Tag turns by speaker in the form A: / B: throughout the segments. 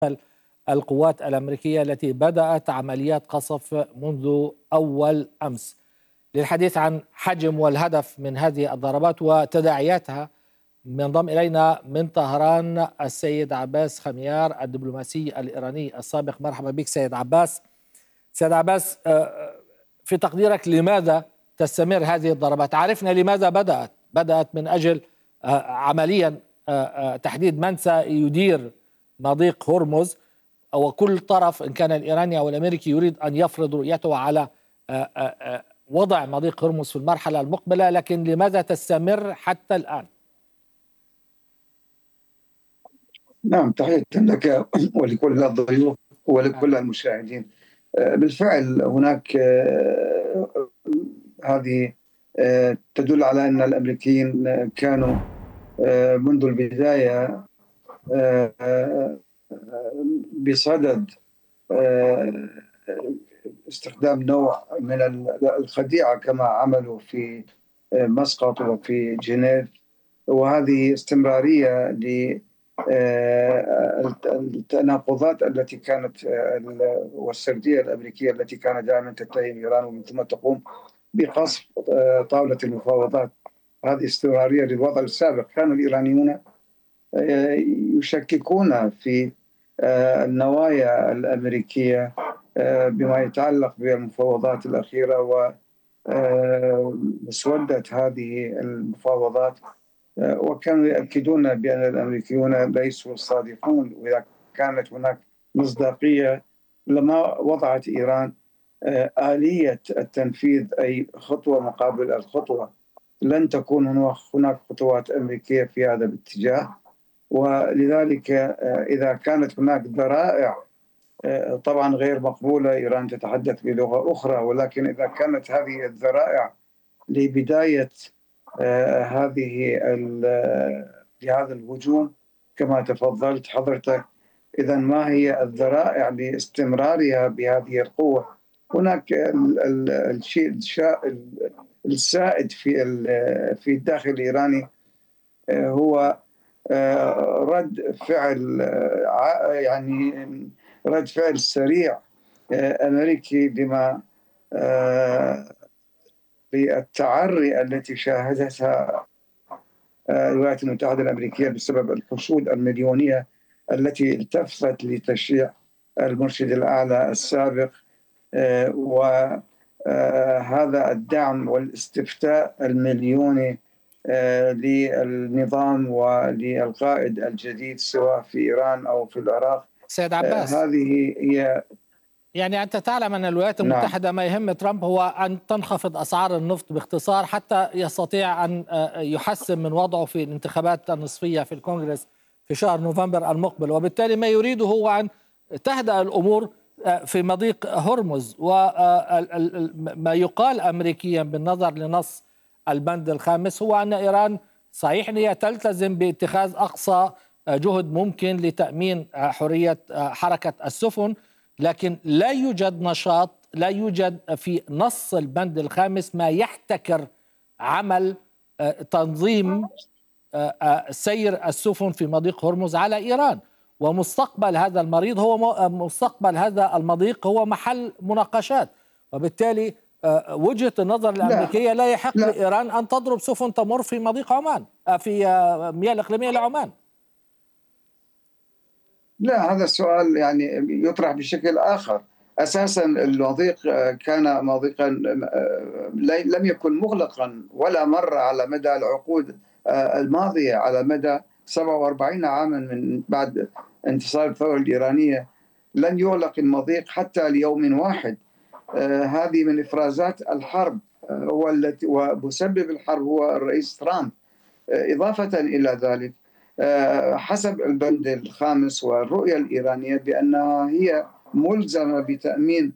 A: القوات الأمريكية التي بدأت عمليات قصف منذ أول أمس. للحديث عن حجم والهدف من هذه الضربات وتداعياتها ينضم إلينا من طهران السيد عباس خميار الدبلوماسي الإيراني السابق. مرحبا بك سيد عباس. سيد عباس، في تقديرك لماذا تستمر هذه الضربات؟ عرفنا لماذا بدأت من أجل عمليا تحديد من سيدير مضيق هرمز، وكل طرف إن كان الإيراني أو الأمريكي يريد أن يفرض رؤيته على وضع مضيق هرمز في المرحلة المقبلة، لكن لماذا تستمر حتى الآن؟
B: نعم، تحية لك ولكل الضيوف ولكل المشاهدين. بالفعل هناك هذه تدل على أن الأمريكيين كانوا منذ البداية بصدد استخدام نوع من الخديعة كما عملوا في مسقط وفي جنيف، وهذه استمرارية التناقضات التي كانت والسردية الأمريكية التي كانت دائما تتهم إيران ومن ثم تقوم بقصف طاولة المفاوضات. هذه استمرارية للوضع السابق. كان الإيرانيون يشككون في النوايا الأمريكية بما يتعلق بالمفاوضات الأخيرة ومسودة هذه المفاوضات، وكانوا يؤكدون بأن الأمريكيون ليسوا صادقون، وإذا كانت هناك مصداقية لما وضعت إيران آلية التنفيذ أي خطوة مقابل الخطوة. لن تكون هناك خطوات أمريكية في هذا الاتجاه، ولذلك إذا كانت هناك ذرائع طبعا غير مقبولة، إيران تتحدث بلغة أخرى، ولكن إذا كانت هذه الذرائع لبداية هذا الهجوم كما تفضلت حضرتك، إذا ما هي الذرائع لاستمرارها بهذه القوة؟ هناك الشيء السائد في الداخل الإيراني هو رد فعل، يعني رد فعل سريع أمريكي لما بالتعري التي شاهدتها الولايات المتحدة الأمريكية بسبب الحشود المليونية التي التفت لتشريع المرشد الأعلى السابق، وهذا الدعم والاستفتاء المليوني للنظام وللقائد الجديد سواء في إيران أو في العراق.
A: سيد عباس،
B: هذه هي،
A: يعني أنت تعلم أن الولايات المتحدة ما يهم ترامب هو أن تنخفض أسعار النفط باختصار حتى يستطيع أن يحسن من وضعه في الانتخابات النصفية في الكونغرس في شهر نوفمبر المقبل، وبالتالي ما يريده هو أن تهدأ الأمور في مضيق هرمز. وما يقال أمريكيا بالنظر لنص البند الخامس هو أن إيران صحيح هي تلتزم باتخاذ أقصى جهد ممكن لتأمين حرية حركة السفن، لكن لا يوجد نشاط، لا يوجد في نص البند الخامس ما يحتكر عمل تنظيم سير السفن في مضيق هرمز على إيران. ومستقبل هذا المضيق هو محل مناقشات، وبالتالي وجهة النظر الأمريكية لا يحق لإيران أن تضرب سفن تمر في مضيق عمان في مياه الإقليمية لعمان.
B: لا، هذا السؤال يعني يطرح بشكل آخر. أساسا المضيق كان مضيقا لم يكن مغلقا ولا مرة على مدى العقود الماضية، على مدى 47 عاما من بعد انتصار الثورة الإيرانية لن يغلق المضيق حتى ليوم واحد. هذه من إفرازات الحرب، ومسبب الحرب هو الرئيس ترامب. إضافة إلى ذلك، حسب البند الخامس والرؤية الإيرانية بأنها هي ملزمة بتأمين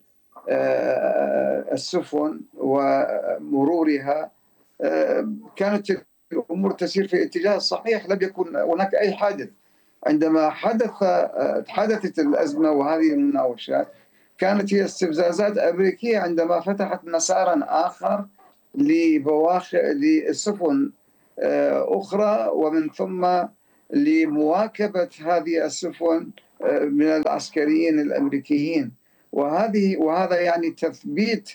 B: السفن ومرورها، كانت الأمور تسير في الاتجاه الصحيح، لم يكن هناك أي حادث. عندما حدثت الأزمة وهذه المناوشات كانت هي استفزازات أمريكية عندما فتحت مسارا آخر لسفن أخرى، ومن ثم لمواكبة هذه السفن من العسكريين الأمريكيين، وهذا يعني تثبيت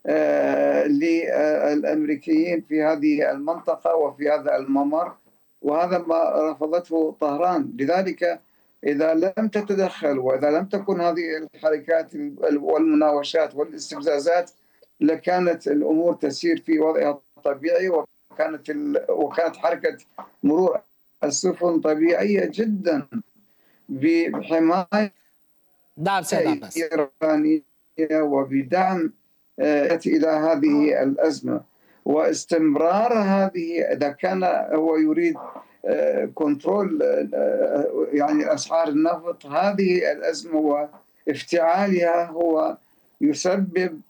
B: للأمريكيين في هذه المنطقة وفي هذا الممر، وهذا ما رفضته طهران. لذلك إذا لم تتدخل وإذا لم تكن هذه الحركات والمناوشات والاستفزازات لكانت الأمور تسير في وضعها الطبيعي، وكانت حركة مرور السفن طبيعية جدا بحماية
A: نعم سيد عباس.
B: إيرانية وبدعم إلى هذه الأزمة واستمرار هذه. إذا كان هو يريد كنترول يعني أسعار النفط، هذه الأزمة وافتعالها هو يسبب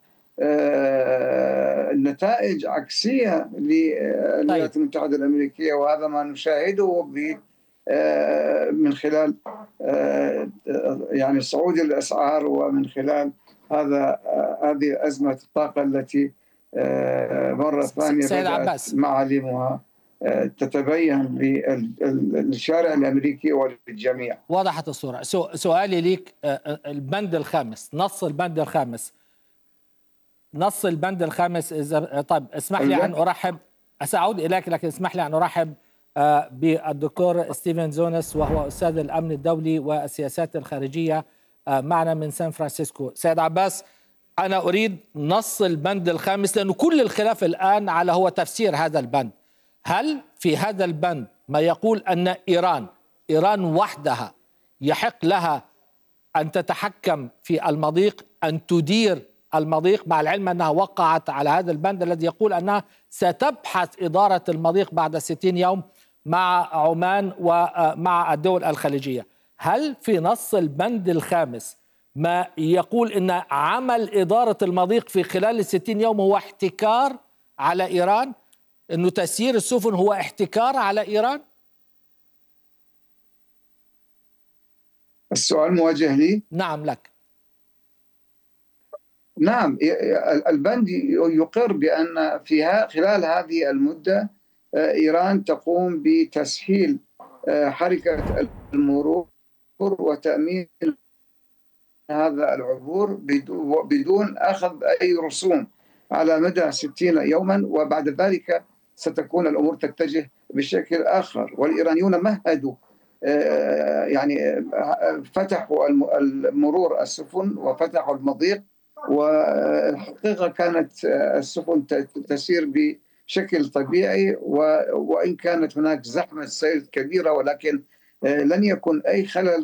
B: نتائج عكسية للولايات المتحدة الأمريكية، وهذا ما نشاهده من خلال يعني صعود الأسعار، ومن خلال هذه أزمة الطاقة التي مرة ثانية بدأت معالمها تتبين للشارع الأمريكي وللجميع.
A: وضحت الصورة. سؤالي ليك، البند الخامس، نص البند الخامس إذا طيب اسمح لي أن أرحب، سأعود إليك لكن اسمح لي أن أرحب بالدكتور ستيفن زونس، وهو أستاذ الأمن الدولي والسياسات الخارجية معنا من سان فرانسيسكو. سيد عباس، أنا أريد نص البند الخامس، لأنه كل الخلاف الآن على هو تفسير هذا البند. هل في هذا البند ما يقول أن إيران وحدها يحق لها أن تتحكم في المضيق، أن تدير المضيق، مع العلم أنها وقعت على هذا البند الذي يقول أنها ستبحث إدارة المضيق بعد 60 يوم مع عمان ومع الدول الخليجية؟ هل في نص البند الخامس ما يقول أن عمل إدارة المضيق في خلال 60 يوم هو احتكار على إيران؟ أنه تسيير السفن هو احتكار على إيران؟
B: السؤال موجه لي؟
A: نعم لك.
B: نعم، البند يقر بأن فيها خلال هذه المدة إيران تقوم بتسهيل حركة المرور وتأمين هذا العبور بدون أخذ أي رسوم على مدى 60 يوما، وبعد ذلك ستكون الأمور تتجه بشكل آخر. والإيرانيون مهدوا يعني فتحوا المرور السفن وفتحوا المضيق، والحقيقة كانت السفن تسير بشكل طبيعي، وإن كانت هناك زحمة سير كبيرة، ولكن لن يكن أي خلل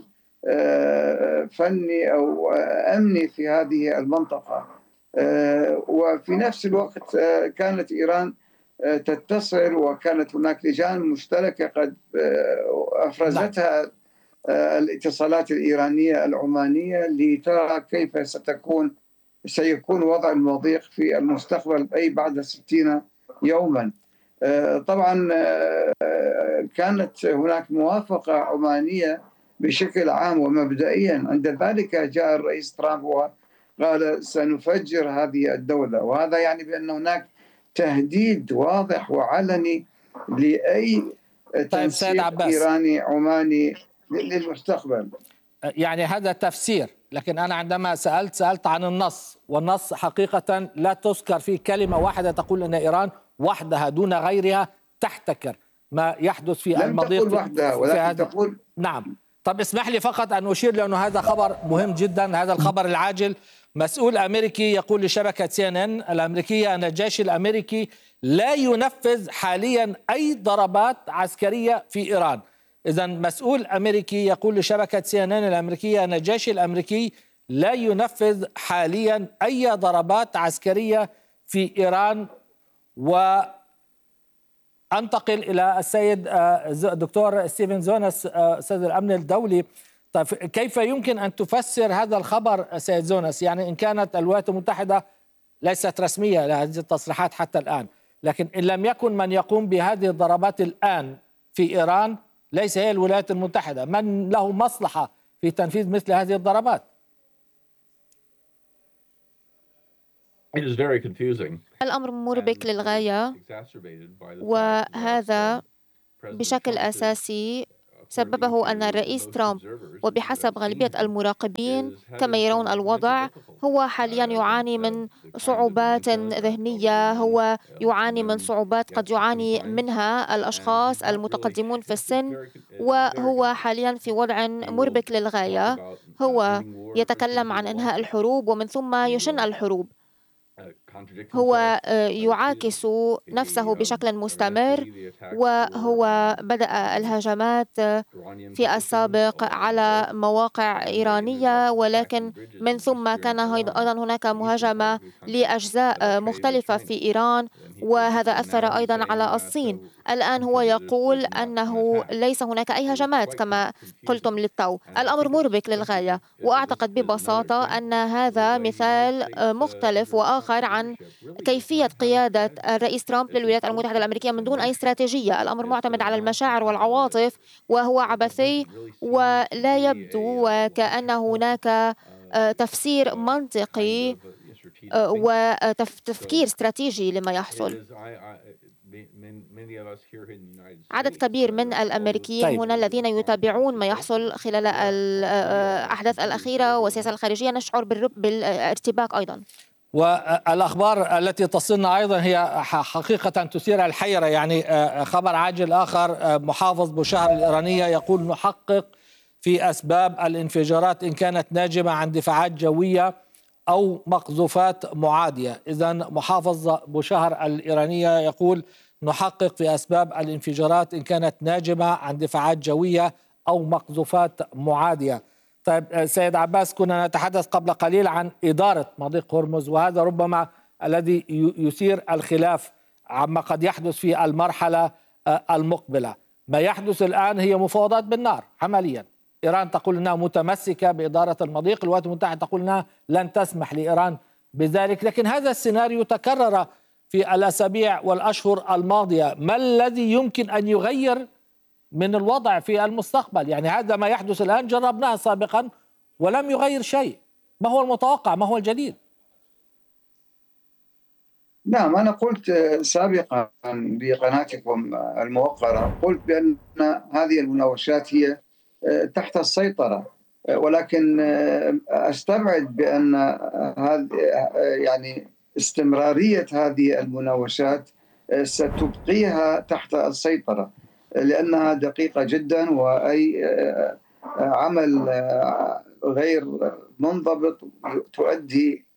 B: فني أو أمني في هذه المنطقة. وفي نفس الوقت كانت إيران تتصل، وكانت هناك لجان مشتركة قد أفرزتها الاتصالات الإيرانية العمانية لترى كيف سيكون وضع المضيق في المستقبل، أي بعد 60 يوما. طبعا كانت هناك موافقة عمانية بشكل عام ومبدئيا. عند ذلك جاء الرئيس ترامب وقال سنفجر هذه الدولة، وهذا يعني بأن هناك تهديد واضح وعلني لأي تنسيق إيراني عماني للمستقبل.
A: يعني هذا تفسير، لكن أنا عندما سألت عن النص، والنص حقيقة لا تذكر فيه كلمة واحدة تقول أن إيران وحدها دون غيرها تحتكر ما يحدث في المضيق.
B: لم تقل وحدها، ولكن تقول
A: نعم. طب اسمح لي فقط أن أشير، لأنه هذا خبر مهم جدا، هذا الخبر العاجل. مسؤول أمريكي يقول لشبكة CNN الأمريكية أن الجيش الأمريكي لا ينفذ حاليا أي ضربات عسكرية في إيران. إذن مسؤول أمريكي يقول لشبكة CNN الأمريكية أن الجيش الأمريكي لا ينفذ حاليا أي ضربات عسكرية في إيران. وأنتقل إلى السيد دكتور ستيفن زونس، أستاذ الأمن الدولي. طيب كيف يمكن أن تفسر هذا الخبر سيد زونس؟ يعني إن كانت الولايات المتحدة ليست رسمية لهذه التصريحات حتى الآن، لكن إن لم يكن من يقوم بهذه الضربات الآن في إيران ليس هي الولايات المتحدة، من له مصلحة في تنفيذ مثل هذه الضربات؟
C: الأمر مربك للغاية، وهذا بشكل أساسي سببه أن الرئيس ترامب وبحسب غالبية المراقبين كما يرون الوضع هو حاليا يعاني من صعوبات ذهنية، هو يعاني من صعوبات قد يعاني منها الأشخاص المتقدمون في السن، وهو حاليا في وضع مربك للغاية. هو يتكلم عن إنهاء الحروب ومن ثم يشن الحروب. هو يعاكس نفسه بشكل مستمر، وهو بدأ الهجمات في السابق على مواقع إيرانية، ولكن من ثم كان أيضا هناك مهاجمة لأجزاء مختلفة في إيران، وهذا أثر أيضا على الصين. الآن هو يقول أنه ليس هناك أي هجمات كما قلتم للتو. الأمر مربك للغاية، وأعتقد ببساطة أن هذا مثال مختلف وآخر عن كيفية قيادة الرئيس ترامب للولايات المتحدة الأمريكية من دون أي استراتيجية. الأمر معتمد على المشاعر والعواطف، وهو عبثي ولا يبدو كأن هناك تفسير منطقي وتفكير استراتيجي لما يحصل. عدد كبير من الأمريكيين هنا الذين يتابعون ما يحصل خلال الأحداث الأخيرة والسياسة الخارجية نشعر بالارتباك أيضا.
A: والأخبار التي تصلنا أيضا هي حقيقة تثير الحيرة. يعني خبر عاجل آخر، محافظ بوشهر الإيرانية يقول نحقق في أسباب الانفجارات إن كانت ناجمة عن دفاعات جوية أو مقذوفات معادية. إذن محافظ بوشهر الإيرانية يقول نحقق في أسباب الانفجارات إن كانت ناجمة عن دفاعات جوية أو مقذوفات معادية. طيب سيد عباس، كنا نتحدث قبل قليل عن إدارة مضيق هرمز، وهذا ربما الذي يثير الخلاف عما قد يحدث في المرحلة المقبلة. ما يحدث الآن هي مفاوضات بالنار عمليا. إيران تقول أنها متمسكة بإدارة المضيق، الولايات المتحدة تقول أنها لن تسمح لإيران بذلك، لكن هذا السيناريو تكرر في الأسابيع والأشهر الماضية. ما الذي يمكن أن يغير من الوضع في المستقبل؟ يعني هذا ما يحدث الآن جربناه سابقا ولم يغير شيء. ما هو المتوقع؟ ما هو الجديد؟
B: نعم، أنا قلت سابقا بقناتكم الموقرة، قلت بأن هذه المناوشات هي تحت السيطرة، ولكن أستبعد بأن يعني استمرارية هذه المناوشات ستبقيها تحت السيطرة، لأنها دقيقة جدا، وأي عمل غير منضبط يؤدي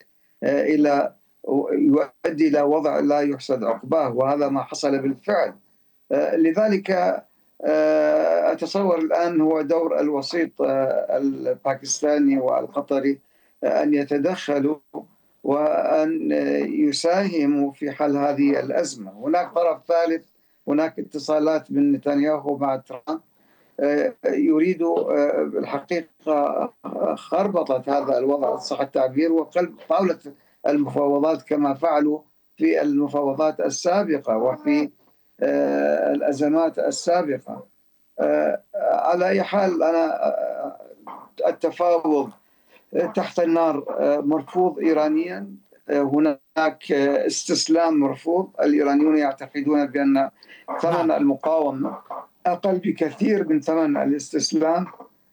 B: إلى وضع لا يحسد عقباه، وهذا ما حصل بالفعل. لذلك أتصور الآن هو دور الوسيط الباكستاني والقطري أن يتدخلوا وأن يساهموا في حل هذه الأزمة. هناك طرف ثالث، هناك اتصالات من نتنياهو مع ترامب يريد بالحقيقة خربطة هذا الوضع صح التعبير وقلب طاولة المفاوضات كما فعلوا في المفاوضات السابقة وفي الأزمات السابقة. على أي حال، أنا التفاوض تحت النار مرفوض إيرانيا، هناك استسلام مرفوض. الإيرانيون يعتقدون بأن ثمن المقاومة أقل بكثير من ثمن الاستسلام.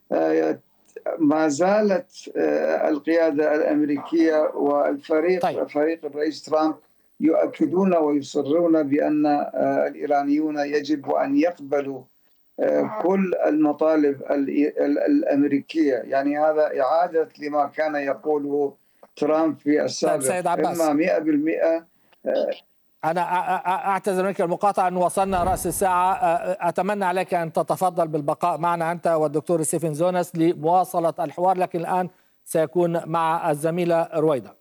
B: ما زالت القيادة الأمريكية والفريق فريق الرئيس ترامب يؤكدون ويصرون بأن الإيرانيون يجب أن يقبلوا كل المطالب الأمريكية. يعني هذا إعادة لما كان يقوله ترامب في السابق، إما 100%.
A: أنا أعتذر منك المقاطعة أن وصلنا رأس الساعة. أتمنى عليك أن تتفضل بالبقاء معنا أنت والدكتور ستيفن زونس لمواصلة الحوار، لكن الآن سيكون مع الزميلة رويدة.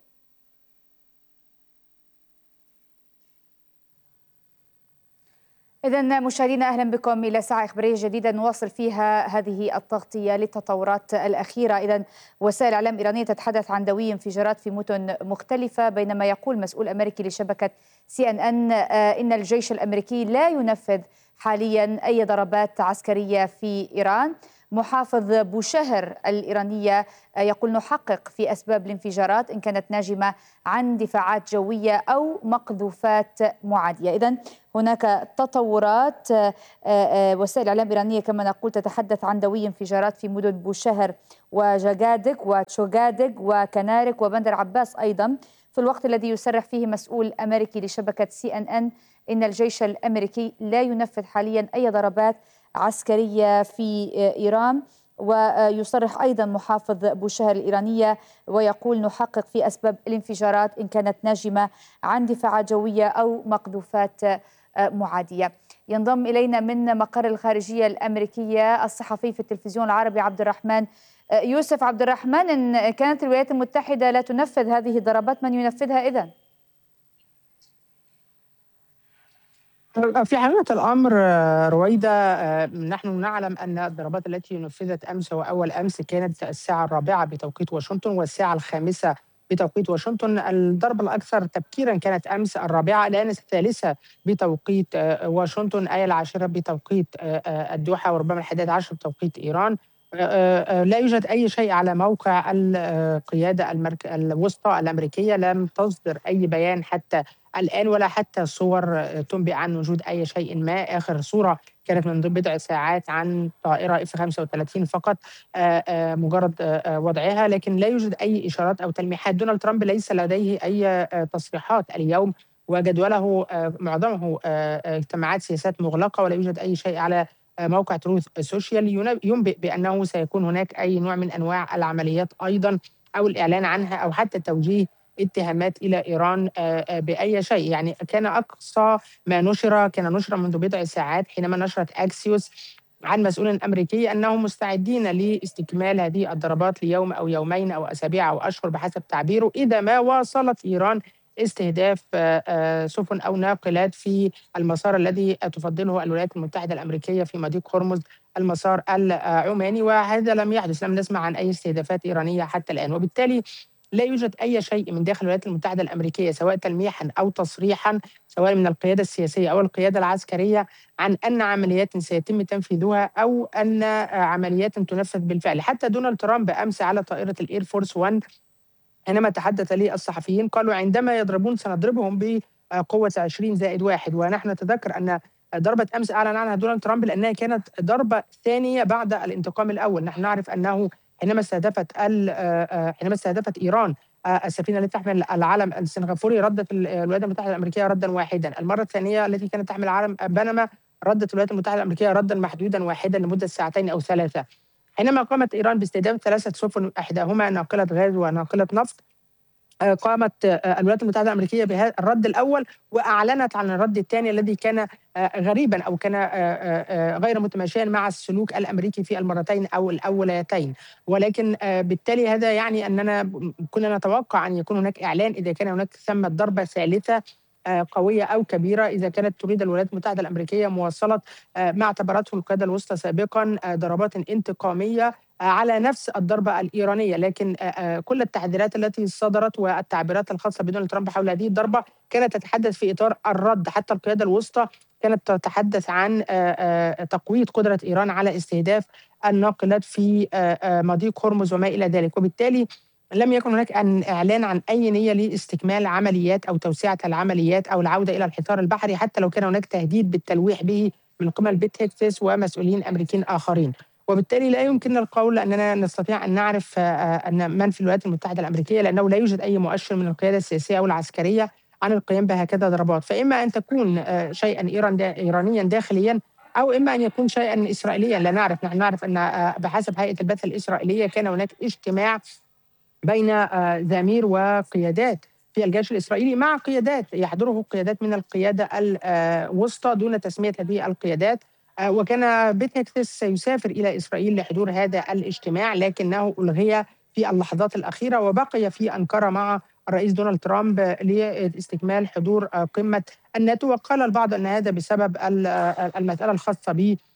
D: إذن مشاهدينا، أهلا بكم إلى ساعة إخبارية جديدة نواصل فيها هذه التغطية للتطورات الأخيرة. إذن وسائل إعلام إيرانية تتحدث عن دوي انفجارات في مدن مختلفة، بينما يقول مسؤول أمريكي لشبكة CNN إن الجيش الأمريكي لا ينفذ حاليا أي ضربات عسكرية في إيران. محافظ بوشهر الإيرانية يقول نحقق في أسباب الانفجارات إن كانت ناجمة عن دفاعات جوية أو مقذوفات معادية. إذن هناك تطورات. وسائل الإعلام الإيرانية كما نقول تتحدث عن دوي انفجارات في مدن بوشهر وجاغادك وتشوغادك وكنارك وبندر عباس أيضا، في الوقت الذي يصرح فيه مسؤول أمريكي لشبكة CNN إن الجيش الأمريكي لا ينفذ حاليا أي ضربات عسكرية في إيران. ويصرح أيضا محافظ بوشهر الإيرانية ويقول نحقق في أسباب الانفجارات إن كانت ناجمة عن دفاعات جوية أو مقذوفات معادية. ينضم إلينا من مقر الخارجية الأمريكية الصحفي في التلفزيون العربي عبد الرحمن يوسف. عبد الرحمن، إن كانت الولايات المتحدة لا تنفذ هذه الضربات، من ينفذها إذن؟
E: في حقيقة الأمر رويدة، نحن نعلم أن الضربات التي نفذت أمس وأول أمس كانت الساعة 4 بتوقيت واشنطن والساعة 5 بتوقيت واشنطن. الضربة الأكثر تبكيرا كانت أمس 4، الآن 3 بتوقيت واشنطن، أي 10 بتوقيت الدوحة، وربما 11 بتوقيت إيران. لا يوجد أي شيء على موقع القيادة الوسطى الأمريكية، لم تصدر أي بيان حتى الآن ولا حتى صور تنبئ عن وجود أي شيء ما. آخر صورة كانت من بضع ساعات عن طائرة F-35 فقط، مجرد وضعها، لكن لا يوجد أي إشارات أو تلميحات. دونالد ترامب ليس لديه أي تصريحات اليوم، وجدوله معظمه اجتماعات سياسات مغلقة، ولا يوجد أي شيء على موقع تروث سوشيال ينبئ بأنه سيكون هناك أي نوع من أنواع العمليات أيضا، أو الإعلان عنها، أو حتى توجيه اتهامات إلى إيران بأي شيء. يعني كان أقصى ما نشر منذ بضع ساعات حينما نشرت أكسيوس عن مسؤول أمريكي أنهم مستعدين لاستكمال هذه الضربات ليوم أو يومين أو أسابيع أو أشهر بحسب تعبيره، إذا ما واصلت إيران استهداف سفن أو ناقلات في المسار الذي تفضله الولايات المتحدة الأمريكية في مضيق هرمز، المسار العماني، وهذا لم يحدث، لم نسمع عن أي استهدافات إيرانية حتى الآن. وبالتالي لا يوجد أي شيء من داخل الولايات المتحدة الأمريكية سواء تلميحا أو تصريحا، سواء من القيادة السياسية أو القيادة العسكرية، عن أن عمليات سيتم تنفيذها أو أن عمليات تنفذ بالفعل. حتى دونالد ترامب أمس على طائرة الإير فورس 1 حينما تحدث للصحفيين قالوا عندما يضربون سنضربهم بقوة 20+1. ونحن نتذكر أن ضربة أمس أعلن عنها دونالد ترامب لأنها كانت ضربة ثانية بعد الانتقام الأول. نحن نعرف أنه حينما استهدفت إيران السفينة التي تحمل العلم السنغافوري، ردت الولايات المتحدة الأمريكية ردا واحدا. المرة الثانية التي كانت تحمل علم بنما، ردت الولايات المتحدة الأمريكية ردا محدودا واحدا لمدة 2 أو 3 ساعات. حينما قامت إيران باستهداف 3 سفن، إحداهما ناقلة غاز وناقلة نفط، قامت الولايات المتحدة الأمريكية بهذا الرد الأول، وأعلنت عن الرد الثاني الذي كان غريبا أو كان غير متماشيا مع السلوك الأمريكي في المرتين أو الأوليتين. ولكن بالتالي هذا يعني أننا كنا نتوقع أن يكون هناك إعلان إذا كان هناك ثمة ضربة ثالثة قوية أو كبيرة، إذا كانت تريد الولايات المتحدة الأمريكية مواصلة ما اعتبرته القيادة الوسطى سابقا ضربات انتقامية على نفس الضربة الإيرانية. لكن كل التحذيرات التي صدرت والتعبيرات الخاصة بدونالد ترامب حول هذه الضربة كانت تتحدث في إطار الرد. حتى القيادة الوسطى كانت تتحدث عن تقوية قدرة إيران على استهداف الناقلات في مضيق هرمز وما إلى ذلك. وبالتالي لم يكن هناك إعلان عن أي نية لاستكمال عمليات أو توسعة العمليات أو العودة إلى الحصار البحري، حتى لو كان هناك تهديد بالتلويح به من قبل بيت هيكسس ومسؤولين أمريكيين آخرين. وبالتالي لا يمكن القول أننا نستطيع أن نعرف أن من في الولايات المتحدة الأمريكية، لأنه لا يوجد أي مؤشر من القيادة السياسية أو العسكرية عن القيام بهكذا ضربات. فإما أن تكون شيئا إيرانيا داخليا، أو إما أن يكون شيئا إسرائيليا لا نعرف. نحن نعرف أن بحسب هيئة البث الإسرائيلية كان هناك اجتماع بين زمير وقيادات في الجيش الإسرائيلي مع قيادات يحضره قيادات من القيادة الوسطى دون تسمية هذه القيادات، وكان بيت هيكسس سيسافر إلى إسرائيل لحضور هذا الاجتماع، لكنه ألغي في اللحظات الأخيرة وبقي في أنقرة مع الرئيس دونالد ترامب لاستكمال حضور قمة الناتو. وقال البعض أن هذا بسبب المسألة الخاصة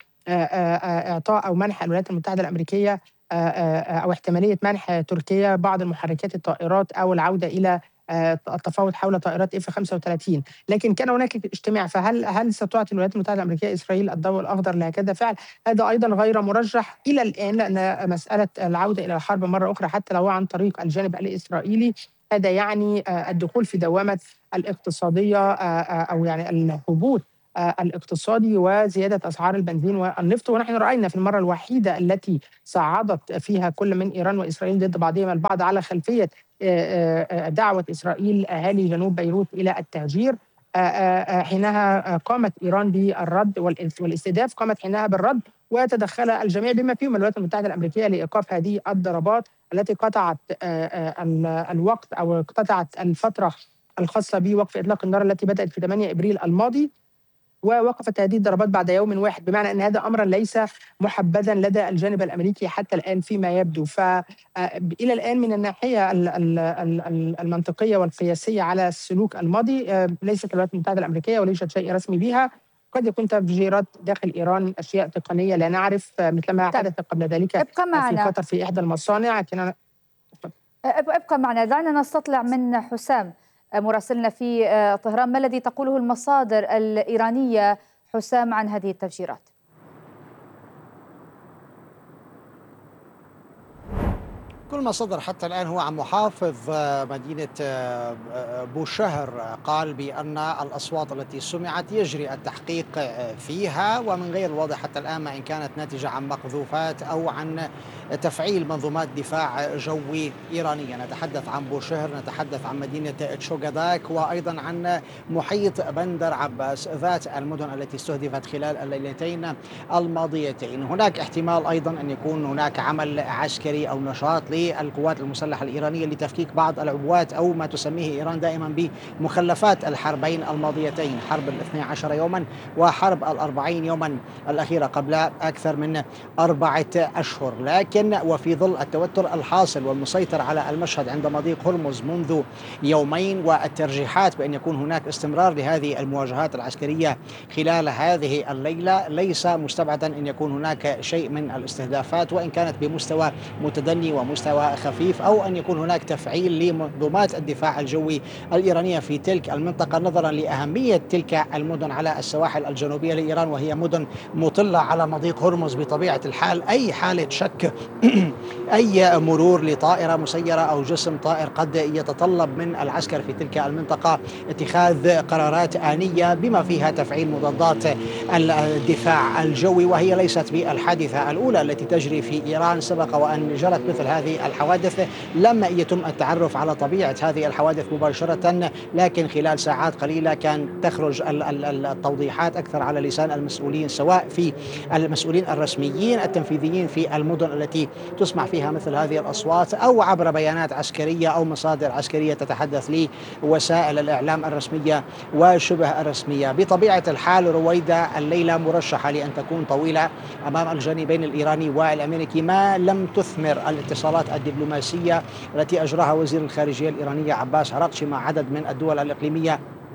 E: بإعطاء أو منح الولايات المتحدة الأمريكية أو احتمالية منح تركيا بعض المحركات الطائرات أو العودة إلى التفاوض حول طائرات F-35. لكن كان هناك اجتماع، فهل ستعطي الولايات المتحدة الأمريكية إسرائيل الضوء الأخضر لهكذا فعل؟ هذا أيضا غير مرجح إلى الآن، لأن مسألة العودة إلى الحرب مرة أخرى حتى لو عن طريق الجانب الإسرائيلي هذا يعني الدخول في دوامة الاقتصادية أو يعني الهبوط الاقتصادي وزيادة أسعار البنزين والنفط. ونحن رأينا في المرة الوحيدة التي صعدت فيها كل من إيران وإسرائيل ضد بعضهما البعض على خلفية دعوة إسرائيل أهالي جنوب بيروت إلى التهجير، حينها قامت إيران بالرد والاستهداف، قامت حينها بالرد وتدخل الجميع بما فيهم الولايات المتحدة الأمريكية لإيقاف هذه الضربات التي قطعت الوقت أو قطعت الفترة الخاصة بوقف إطلاق النار التي بدأت في 8 إبريل الماضي، ووقفت هذه الضربات بعد يوم واحد، بمعنى أن هذا أمرا ليس محبذا لدى الجانب الأمريكي حتى الآن فيما يبدو. فإلى الآن من الناحية المنطقية والقياسية على السلوك الماضي ليست الولايات المتحدة الأمريكية وليست شيء رسمي بها. قد يكون تفجيرات داخل إيران أشياء تقنية لا نعرف، مثلما حدث قبل ذلك في قطر في إحدى المصانع.
D: ابقى معنا، دعنا نستطلع من حسام مراسلنا في طهران ما الذي تقوله المصادر الإيرانية حسام عن هذه التفجيرات.
F: كل ما صدر حتى الآن هو عن محافظ مدينة بوشهر، قال بأن الأصوات التي سمعت يجري التحقيق فيها، ومن غير الواضح حتى الآن ما إن كانت ناتجة عن مقذوفات أو عن تفعيل منظومات دفاع جوي إيرانية. نتحدث عن بوشهر، نتحدث عن مدينة تشوغداك، وأيضا عن محيط بندر عباس، ذات المدن التي استهدفت خلال الليلتين الماضيتين. هناك احتمال أيضا أن يكون هناك عمل عسكري أو نشاط للقوات المسلحة الإيرانية لتفكيك بعض العبوات أو ما تسميه إيران دائما بمخلفات الحربين الماضيتين، حرب 12 يوما وحرب 40 يوما الأخيرة قبل أكثر من 4 أشهر. لكن وفي ظل التوتر الحاصل والمسيطر على المشهد عند مضيق هرمز منذ يومين، والترجيحات بأن يكون هناك استمرار لهذه المواجهات العسكرية خلال هذه الليلة، ليس مستبعدا أن يكون هناك شيء من الاستهدافات وإن كانت بمستوى متدني ومستوى خفيف، أو أن يكون هناك تفعيل لمنظومات الدفاع الجوي الإيرانية في تلك المنطقة، نظرا لأهمية تلك المدن على السواحل الجنوبية لإيران، وهي مدن مطلة على مضيق هرمز بطبيعة الحال. أي حالة شك أي مرور لطائرة مسيرة أو جسم طائر قد يتطلب من العسكر في تلك المنطقة اتخاذ قرارات آنية بما فيها تفعيل مضادات الدفاع الجوي، وهي ليست بالحادثة الأولى التي تجري في إيران. سبق وأن جرت مثل هذه الحوادث، لم يتم التعرف على طبيعة هذه الحوادث مباشرة، لكن خلال ساعات قليلة كان تخرج التوضيحات أكثر على لسان المسؤولين، سواء في المسؤولين الرسميين التنفيذيين في المدن التي تسمع فيها مثل هذه الأصوات، أو عبر بيانات عسكرية أو مصادر عسكرية تتحدث لوسائل الإعلام الرسمية وشبه الرسمية. بطبيعة الحال رويدة الليلة مرشحة لأن تكون طويلة أمام الجانبين الإيراني والأمريكي، ما لم تثمر الاتصالات الدبلوماسية التي أجراها وزير الخارجية الإيرانية عباس عراقشي مع عدد من الدول الإقليمية.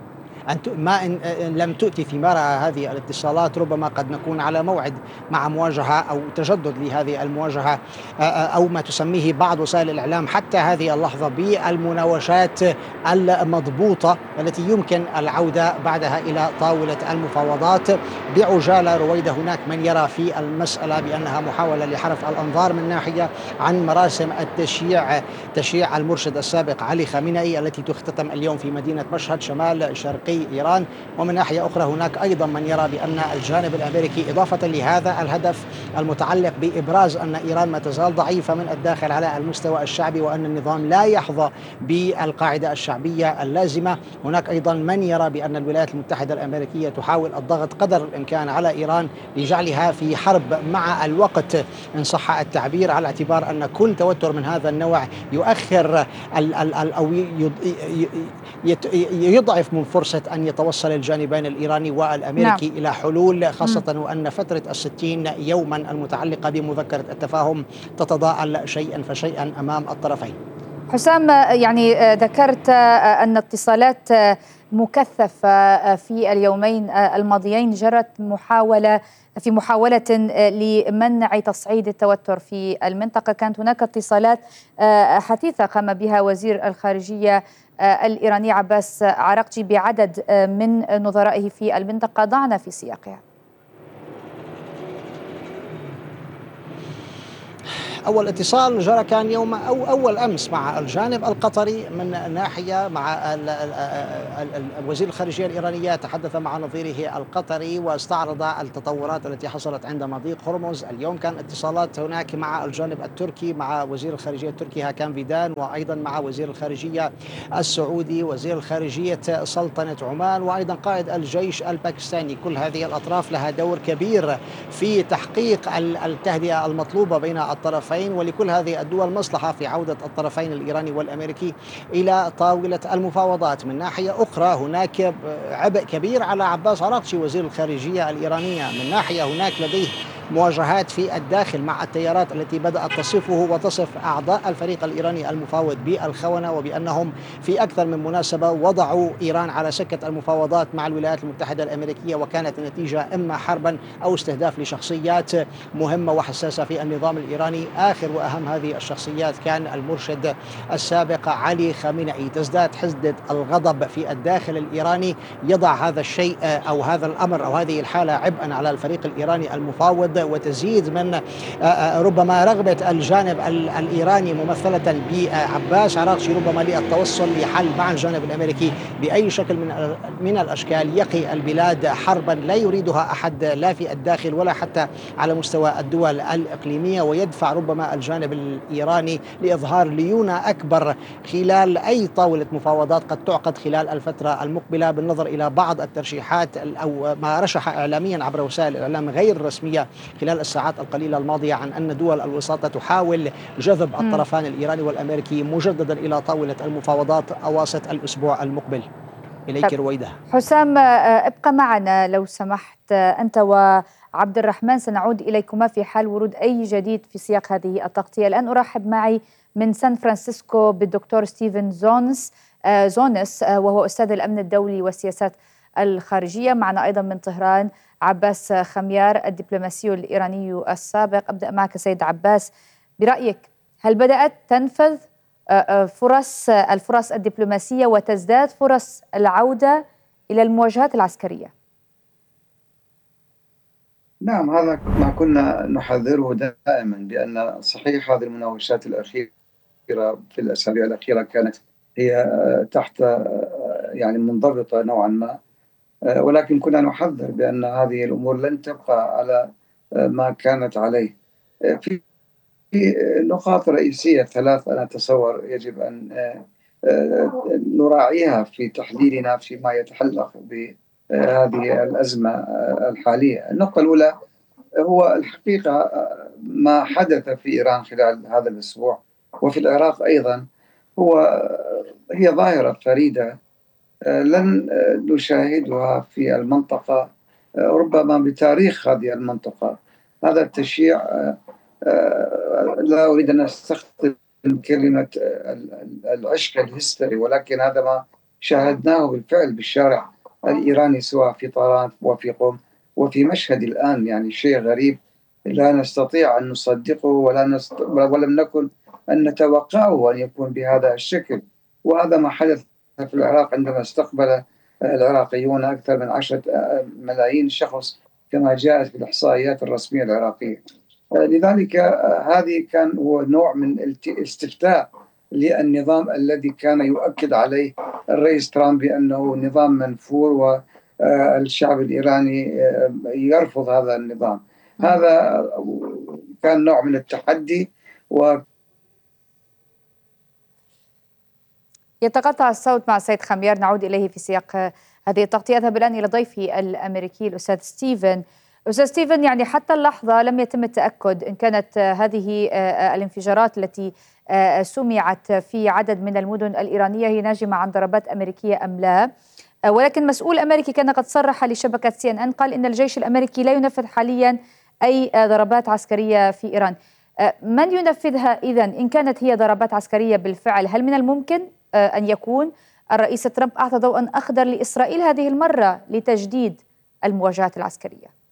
F: ما إن لم تؤتي ثمارها هذه الاتصالات، ربما قد نكون على موعد مع مواجهة أو تجدد لهذه المواجهة، أو ما تسميه بعض وسائل الإعلام حتى هذه اللحظة بالمناوشات المضبوطة التي يمكن العودة بعدها إلى طاولة المفاوضات بعجالة. رويدة هناك من يرى في المسألة بأنها محاولة لحرف الأنظار من ناحية عن مراسم تشييع المرشد السابق علي خامنئي التي تختتم اليوم في مدينة مشهد شمال شرقي إيران، ومن ناحية أخرى هناك أيضا من يرى بأن الجانب الأمريكي إضافة لهذا الهدف المتعلق بإبراز أن إيران ما تزال ضعيفة من الداخل على المستوى الشعبي وأن النظام لا يحظى بالقاعدة الشعبية اللازمة، هناك أيضا من يرى بأن الولايات المتحدة الأمريكية تحاول الضغط قدر الإمكان على إيران لجعلها في حرب مع الوقت إن صح التعبير، على اعتبار أن كل توتر من هذا النوع يؤخر أو يضعف من فرصة أن يتوصل الجانبين الإيراني والأمريكي إلى حلول، خاصة وأن فترة 60 يوما المتعلقة بمذكرة التفاهم تتضاءل شيئا فشيئا أمام الطرفين.
D: حسام، يعني ذكرت أن اتصالات مكثفة في اليومين الماضيين جرت محاولة لمنع تصعيد التوتر في المنطقة. كانت هناك اتصالات حثيثة قام بها وزير الخارجية الإيراني عباس عراقجي بعدد من نظرائه في المنطقة. ضعنا في سياقها.
F: أول اتصال جرى كان يوم أو أول أمس مع الجانب القطري من ناحية، مع وزير الخارجية الإيرانية تحدث مع نظيره القطري واستعرض التطورات التي حصلت عند مضيق هرمز. اليوم كان اتصالات هناك مع الجانب التركي، مع وزير الخارجية التركي هاكان فيدان، وأيضا مع وزير الخارجية السعودي، وزير الخارجية سلطنة عمان، وأيضا قائد الجيش الباكستاني. كل هذه الأطراف لها دور كبير في تحقيق التهدئة المطلوبة بين الطرفين، ولكل هذه الدول مصلحة في عودة الطرفين الإيراني والأمريكي إلى طاولة المفاوضات. من ناحية أخرى هناك عبء كبير على عباس عراقجي وزير الخارجية الإيرانية. من ناحية هناك لديه مواجهات في الداخل مع التيارات التي بدأت تصفه وتصف أعضاء الفريق الإيراني المفاوض بالخونة، وبأنهم في أكثر من مناسبة وضعوا إيران على سكة المفاوضات مع الولايات المتحدة الأمريكية، وكانت النتيجة إما حربا أو استهداف لشخصيات مهمة وحساسة في النظام الإيراني. آخر وأهم هذه الشخصيات كان المرشد السابق علي خامنئي. تزداد حدة الغضب في الداخل الإيراني. يضع هذا الشيء أو هذا الأمر أو هذه الحالة عبئا على الفريق الإيراني المفاوض، وتزيد من ربما رغبة الجانب الإيراني ممثلة بعباس عراقجي ربما للتوصل لحل مع الجانب الأمريكي بأي شكل من الأشكال يقي البلاد حربا لا يريدها أحد، لا في الداخل ولا حتى على مستوى الدول الإقليمية، ويدفع ربما الجانب الإيراني لإظهار ليونة أكبر خلال أي طاولة مفاوضات قد تعقد خلال الفترة المقبلة، بالنظر إلى بعض الترشيحات أو ما رشح إعلاميا عبر وسائل الإعلام غير الرسمية خلال الساعات القليلة الماضية عن أن دول الوساطة تحاول جذب الطرفان الإيراني والأمريكي مجددا إلى طاولة المفاوضات أواسط الأسبوع المقبل. إليك رويدة.
D: حسام، ابقى معنا لو سمحت أنت وعبد الرحمن، سنعود إليكما في حال ورود أي جديد في سياق هذه التغطية. الآن أرحب معي من سان فرانسيسكو بالدكتور ستيفن زونس وهو أستاذ الأمن الدولي والسياسات الخارجية. معنا أيضا من طهران عباس خميار الدبلوماسي الإيراني السابق. أبدأ معك سيد عباس، برأيك هل بدأت تنفذ الفرص الدبلوماسية وتزداد فرص العودة إلى المواجهات العسكرية؟
B: نعم، هذا ما كنا نحذره دائما، بأن صحيح هذه المناوشات الأخيرة في الأسابيع الأخيرة كانت هي تحت يعني منضبطة نوعا ما، ولكن كنا نحذر بأن هذه الأمور لن تبقى على ما كانت عليه. في نقاط رئيسية ثلاث أنا أتصور يجب أن نراعيها في تحليلنا فيما يتعلق بهذه الأزمة الحالية. النقطة الأولى هو الحقيقة ما حدث في إيران خلال هذا الأسبوع وفي العراق أيضا هي ظاهرة فريدة لن نشاهدها في المنطقة ربما بتاريخ هذه المنطقة. هذا التشييع، لا أريد أن أستخدم كلمة العشق الهستري، ولكن هذا ما شاهدناه بالفعل بالشارع الإيراني، سواء في طهران وفي قم وفي مشهد الآن. يعني شيء غريب لا نستطيع أن نصدقه ولم نكن أن نتوقعه أن يكون بهذا الشكل. وهذا ما حدث في العراق عندما استقبل العراقيون أكثر من 10 ملايين شخص كما جاءت في الإحصائيات الرسمية العراقية. لذلك هذه كان هو نوع من الاستفتاء للنظام الذي كان يؤكد عليه الرئيس ترامب بأنه نظام منفور، والشعب الإيراني يرفض هذا النظام. هذا كان نوع من التحدي.
D: يتقطع الصوت مع السيد خميار، نعود إليه في سياق هذه التغطية. أذهب الآن إلى ضيفي الأمريكي الأستاذ ستيفن. أستاذ ستيفن، يعني حتى اللحظة لم يتم التأكد إن كانت هذه الانفجارات التي سمعت في عدد من المدن الإيرانية هي ناجمة عن ضربات أمريكية أم لا، ولكن مسؤول أمريكي كان قد صرح لشبكة CNN قال إن الجيش الأمريكي لا ينفذ حاليا أي ضربات عسكرية في إيران. من ينفذها إذن؟ إن كانت هي ضربات عسكرية بالفعل، هل من الممكن أن يكون الرئيس ترامب أعطى ضوءا أخضر لإسرائيل هذه المرة لتجديد المواجهات العسكرية؟